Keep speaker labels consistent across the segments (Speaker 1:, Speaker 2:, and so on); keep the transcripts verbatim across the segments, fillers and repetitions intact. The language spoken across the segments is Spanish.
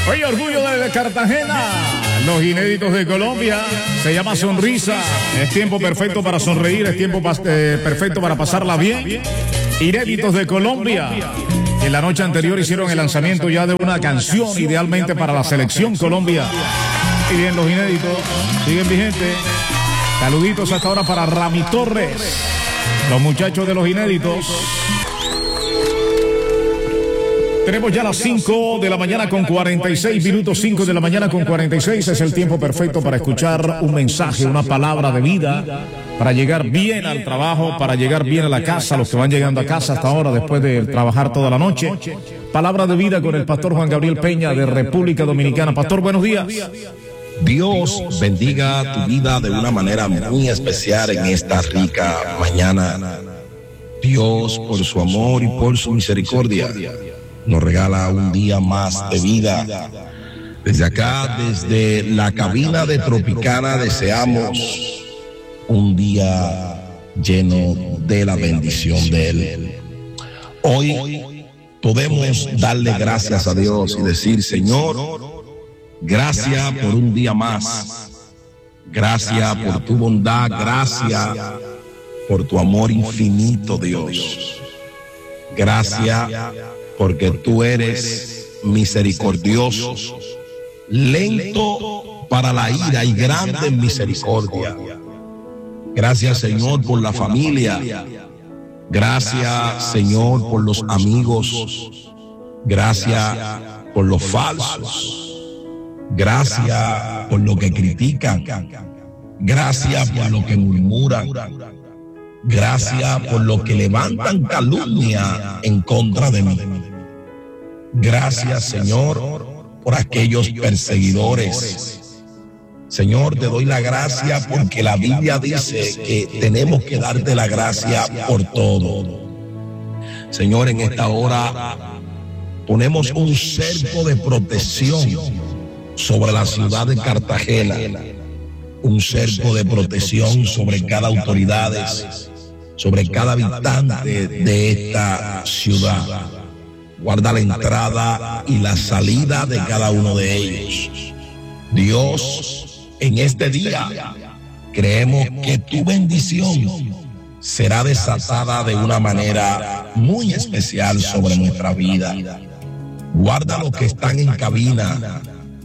Speaker 1: Oye, orgullo de Cartagena, los inéditos de Colombia, se llama Sonrisa, es tiempo perfecto para sonreír, es tiempo eh, perfecto para pasarla bien. Inéditos de Colombia, en la noche anterior hicieron el lanzamiento ya de una canción idealmente para la selección Colombia. Y bien, los inéditos siguen vigentes. Saluditos hasta ahora para Rami Torres, los muchachos de los inéditos. Tenemos ya las cinco de la mañana con cuarenta y seis minutos, cinco de la mañana con cuarenta y seis, es el tiempo perfecto para escuchar un mensaje, una palabra de vida, para llegar bien al trabajo, para llegar bien a la casa, los que van llegando a casa hasta ahora después de trabajar toda la noche. Palabra de vida con el pastor Juan Gabriel Peña de República Dominicana. Pastor, buenos días.
Speaker 2: Dios bendiga tu vida de una manera muy especial en esta rica mañana. Dios, por su amor y por su misericordia, nos regala un día más de vida. Desde acá, desde la cabina de Tropicana, deseamos un día lleno de la bendición de Él. Hoy podemos darle gracias a Dios y decir: Señor, gracias por un día más. Gracias por tu bondad. Gracias por tu amor infinito, Dios. Gracias porque tú eres misericordioso, lento para la ira y grande en misericordia. Gracias, Señor, por la familia. Gracias, Señor, por los amigos. Gracias por los falsos. Gracias por lo que critican. Gracias por lo que murmuran. Gracias por lo que levantan calumnia en contra de mí. Gracias, Señor, por aquellos perseguidores. Señor, te doy la gracia porque la Biblia dice que tenemos que darte la gracia por todo. Señor, en esta hora ponemos un cerco de protección sobre la ciudad de Cartagena, un cerco de protección sobre cada autoridad, sobre cada habitante de esta ciudad. Guarda la entrada y la salida de cada uno de ellos. Dios, en este día creemos que tu bendición será desatada de una manera muy especial sobre nuestra vida. Guarda los que están en cabina.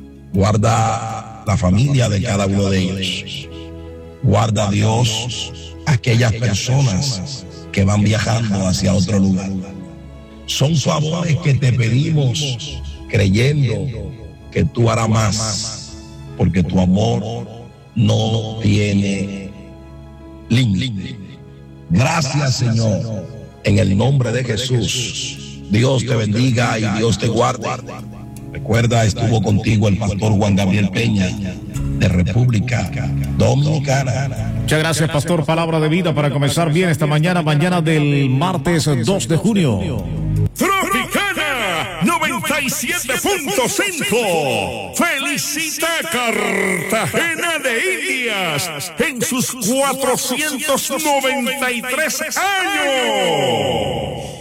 Speaker 2: Guarda la familia de cada uno de ellos. Guarda, Dios, aquellas personas que van viajando hacia otro lugar. Son favores que te pedimos creyendo que tú harás más, porque tu amor no tiene límite. Gracias, Señor, en el nombre de Jesús. Dios te bendiga y Dios te guarde. Recuerda, estuvo contigo el pastor Juan Gabriel Peña de República Dominicana.
Speaker 1: Muchas gracias, pastor. Palabra de vida para comenzar bien esta mañana, mañana del martes dos de junio.
Speaker 3: Tropicana noventa y siete punto cinco felicita a Cartagena de Indias en sus cuatrocientos noventa y tres años.